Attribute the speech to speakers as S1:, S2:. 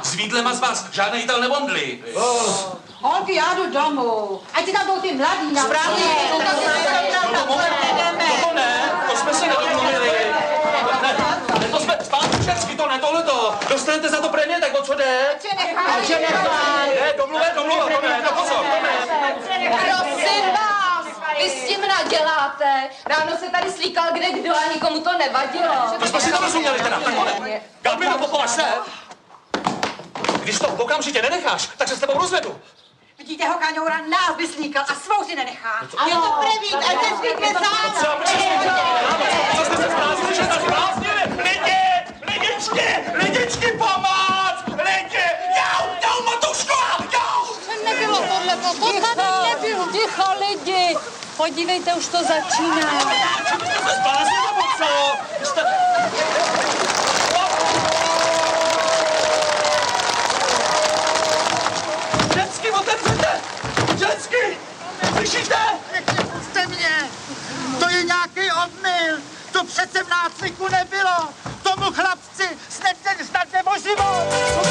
S1: S vídlema z vás žádný jítel nevondli.
S2: Holky, já jdu domů. Ať si tam jdou ty mladý.
S3: Správně.
S1: To ne, to jsme si nedomluvili. Ne, to jsme, zpátky všechny, to ne, tohleto. Dostanete za to prémie, tak o co jde?
S2: Ať je nechaj.
S1: Ne, domluva, to ne, no pozor, to ne.
S3: Prosím vás, vy s tím naděláte. Ráno se tady slíkal kde kdo a nikomu to nevadilo.
S1: To jsme si dorozuměli teda, tak ne. Galbino, pochovaš se. Když to okamžitě nenecháš, tak se s tebou rozvedu.
S2: Vidíte, ho Kaňoura nás vyslíkal a svou si nenechá.
S3: Je to prevít, ať se zvykne sám.
S1: Co jste se zbláznili, že jste zbláznili? Lidičky, pomoc! Lidi, jau, Matuško, jau!
S4: Nebylo tohle, to tady nebylo. Ticho, lidi, podívejte, už to začíná.
S1: Jste se zbláznili, nebo co? Žensky, otevřete! Žensky! Slyšíte?
S5: Puste mě! To je nějaký omyl! To přece v nácviku nebylo!